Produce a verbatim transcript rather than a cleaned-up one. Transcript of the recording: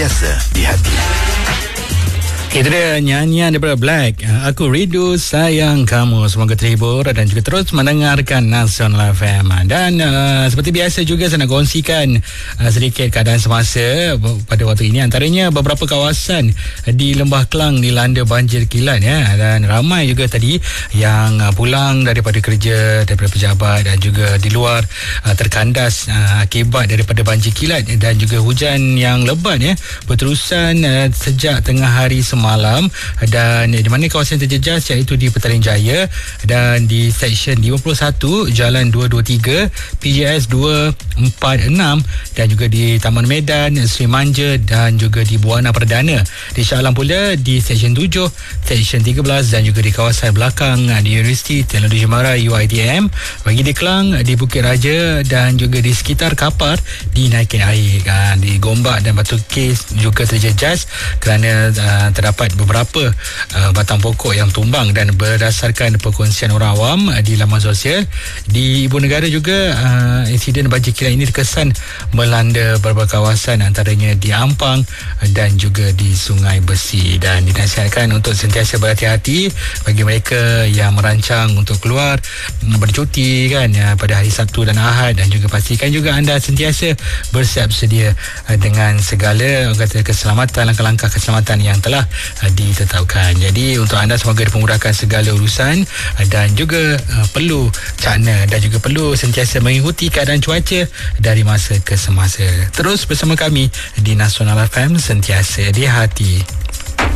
sentiasa di hati. Itu dia nyanyian daripada Black, Aku Rindu Sayang Kamu. Semoga terhibur dan juga terus mendengarkan Nasional F M. Dan uh, seperti biasa juga saya nak kongsikan uh, sedikit keadaan semasa pada waktu ini. Antaranya beberapa kawasan di Lembah Kelang dilanda banjir kilat ya. Dan ramai juga tadi yang uh, pulang daripada kerja, daripada pejabat dan juga di luar uh, terkandas uh, akibat daripada banjir kilat dan juga hujan yang lebat ya, berterusan uh, sejak tengah hari semalam. malam dan di mana kawasan terjejas iaitu di Petaling Jaya dan di Seksyen lima puluh satu Jalan dua dua tiga P J S dua empat enam dan juga di Taman Medan, Sri Manja dan juga di Buana Perdana. Di Shah Alam pula di Seksyen tujuh, Seksyen tiga belas dan juga di kawasan belakang di Universiti Teknologi Mara U I T M. Bagi di Kelang, di Bukit Raja dan juga di sekitar Kapar dinaikkan air. Di Gombak dan Batu Kes juga terjejas kerana uh, terdapat dapat beberapa uh, batang pokok yang tumbang dan berdasarkan perkongsian orang awam uh, di laman sosial di Ibu Negara juga uh, insiden banjir kilat ini terkesan melanda beberapa kawasan antaranya di Ampang uh, dan juga di Sungai Besi dan dinasihatkan untuk sentiasa berhati-hati bagi mereka yang merancang untuk keluar uh, bercuti kan uh, pada hari Sabtu dan Ahad dan juga pastikan juga anda sentiasa bersiap sedia uh, dengan segala kata keselamatan, langkah-langkah keselamatan yang telah uh, ditetapkan. Jadi untuk anda semoga dipermudahkan segala urusan uh, dan juga uh, perlu cakna dan juga perlu sentiasa mengikuti keadaan cuaca dari masa ke semasa. Terus bersama kami di Nasional F M, sentiasa di hati.